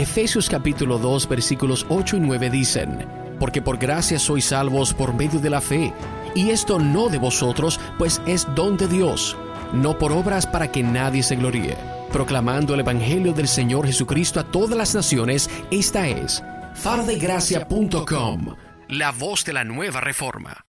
Efesios capítulo 2 versículos 8 y 9 dicen: porque por gracia sois salvos por medio de la fe, y esto no de vosotros, pues es don de Dios, no por obras para que nadie se gloríe, proclamando el evangelio del Señor Jesucristo a todas las naciones. Esta es fardegracia.com, la voz de la nueva reforma.